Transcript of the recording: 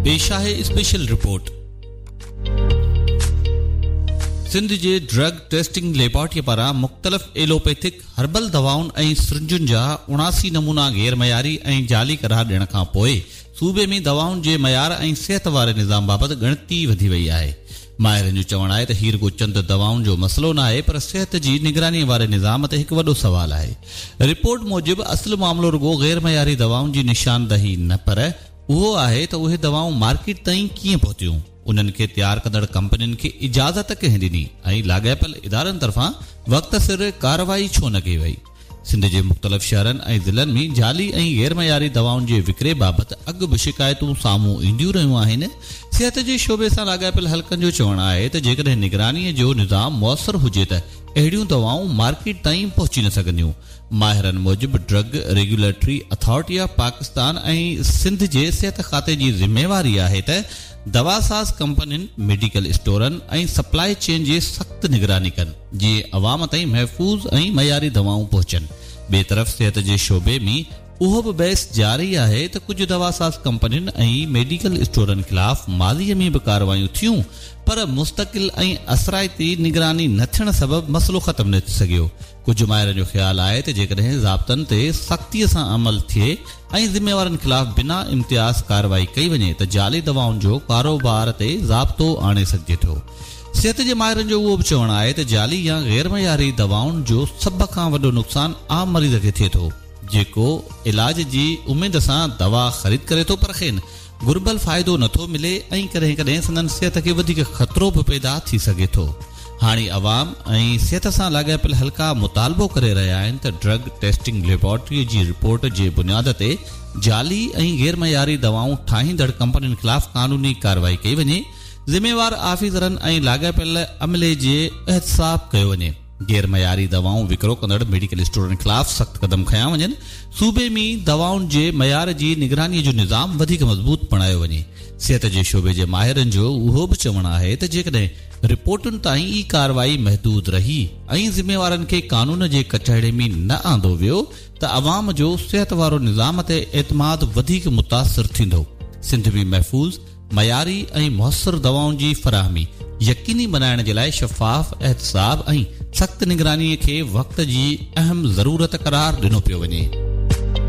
पेश आहे special report. Sindh जे drug testing laboratory पारां मुख़्तलिफ़ एलोपैथिक हर्बल दवाउनि ऐं सिरिंजुनि जा 79 नमूना गैर मयारी ऐं जाली करार ॾियण खां पोइ सूबे में दवाउनि जे मयार ऐं सिहत वारे निज़ाम बाबति ॻणती वधी वई आहे। माहिरनि जो चवणु आहे त हीर को चंद दवाउनि जो मसइलो न आहे, पर सिहत जी निगरानी वारे निज़ाम ते हिकु वॾो सवाल आहे। रिपोर्ट मूजिबि असुलु मामिलो रुगो गैर मयारी दवाउनि जी निशानदही न, पर उहो आहे त उहे दवाऊं मार्केट ताईं कीअं पहुतियूं, उन्हनि खे तयारु कंदड़ कंपनियुनि खे इजाज़त कंहिं ॾिनी ऐं लाॻापियल इदारनि तरफ़ां वक़्त सिर कार्रवाई छो न कई वई। सिंध जे मुख़्तलिफ़ शहरनि ऐं ज़िलनि में जाली ऐं गैर मयारी दवाउनि जे विकिरे बाबति अॻु बि शिकायतूं साम्हूं ईंदियूं रहियूं आहिनि। सिहत जे शोबे सां लाॻापियल हल्कनि जो चवणु आहे त जेकॾहिं निगरानीअ जो निज़ाम मुयसरु हुजे त अहिड़ियूं दवाऊं मार्केट ताईं पहुची न सघंदियूं। माहिरनि मूजिबि drug regulatory authority of Pakistan ऐं सिंध जे सिहत खाते जी ज़िम्मेवारी आहे त दवासाज़ कंपनियुनि, मेडिकल स्टोरनि ऐं सप्लाई चेन जी सख़्त निगरानी कनि, जीअं अवाम ताईं महफ़ूज़ ऐं मयारी दवाऊं पहुचनि। ॿिए तरफ़ सिहत जे शोबे में उहो बि बहस जारी आहे त कुझु दवासाज़ कंपनियुनि ऐं मेडिकल स्टोरनि ख़िलाफ़ माज़ीअ में बि कार्रवायूं थियूं, पर मुस्तक़िल ऐं असराइती निगरानी न थियण सबबि मसइलो ख़त्म न थी सघियो। कुझु माहिरनि जो ख़्यालु आहे त जेकॾहिं ज़ाब्तनि ते सख़्तीअ सां अमल थिए ऐं ज़िम्मेवारनि ख़िलाफ़ बिना इम्तियाज़ कार्रवाई कई वञे त जाली दवाउनि जो कारोबार ते ज़ाब्तो आणे सघिजे थो। सिहत जे माहिरनि जो उहो बि चवणु आहे त जाली या गैर मयारी दवाउनि जो सभ खां वॾो नुक़सानु आम मरीज़ खे थिए थो, जेको इलाज जी उमेद सां दवा ख़रीद करे थो, पर खेनि घुर्बल फ़ाइदो नथो मिले ऐं कॾहिं कॾहिं संदन सिहत खे वधीक ख़तरो बि पैदा थी सघे थो। हाणे अवाम ऐं सिहत सां लाॻापियल हल्का मुतालबो करे रहिया आहिनि त ड्रग टेस्टिंग लेबोरेटरीअ जी रिपोर्ट जे बुनियाद ते जाली ऐं गैर मयारी दवाऊं ठाहींदड़ कंपनियुनि ख़िलाफ़ कानूनी कार्रवाई कई वञे, ज़िम्मेवार आफ़ीसरनि ऐं लाॻापियल अमले जे एहतसाब कयो वञे, गैर मयारी दवाऊं विकिरो कंदड़ मेडिकल स्टोरनि ख़िलाफ़ सख़्त क़दम खयां वञनि, सूबे में दवाउनि जे मयार जी निगरानीअ जो निज़ाम वधीक मज़बूत बणायो वञे। सिहत जे शोबे जे माहिरनि जो उहो बि चवणु आहे त जेकॾहिं रिपोर्टुनि ताईं ई कार्रवाई महदूद रही ऐं ज़िम्मेवारनि खे कानून जे कचहरे में न आंदो वियो त अवाम जो सिहत वारो निज़ाम ते एतमाद वधीक मुतासिर थींदो। सिंध में महफ़ूज़, मयारी ऐं मुयसर दवाउनि जी फ़राहमी यकीनी बनाइण जे लाइ शफ़ाफ़ एहतसाब ऐं सख़्त निगरानीअ खे वक़्त जी अहम ज़रूरत क़रार ॾिनो पियो वञे।